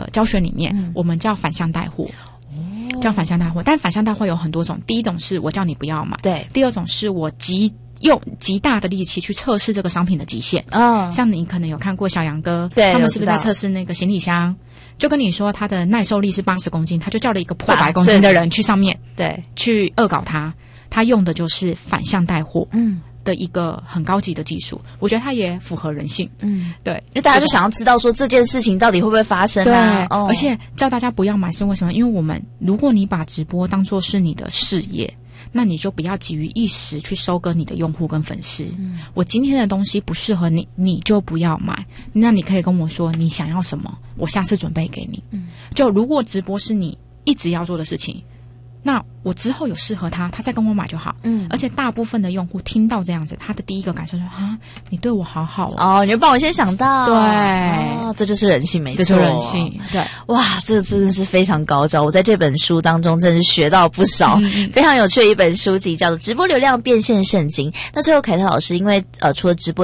的教学里面，我们叫反向带货。叫反向带货，但反向带货有很多种。第一种是我叫你不要买， 对； 第二种是我用极大的力气去测试这个商品的极限。像你可能有看过小杨哥， 对， 他们是不是在测试那个行李箱？就跟你说他的耐受力是80公斤，他就叫了一个破100公斤的人去上面， 对， 去恶搞他。他用的就是反向带货，的一个很高级的技术，我觉得它也符合人性。对， 因为大家就想要知道说这件事情到底会不会发生啊？ 对，而且叫大家不要买是为什么？因为如果你把直播当作是你的事业，那你就不要急于一时去收割你的用户跟粉丝。我今天的东西不适合你，你就不要买。那你可以跟我说你想要什么，我下次准备给你。就如果直播是你一直要做的事情，那我之后有适合他再跟我买就好。而且大部分的用户听到这样子，他的第一个感受就是啊，你对我好好哦，你就帮我先想到。 对， 这就是人性，没错， 这就是人性。对， 哇，这个真的是非常高招。我在这本书当中真是学到不少，非常有趣的一本书籍，叫做《直播流量变现圣经》。那最后凯特老师，因为除了直播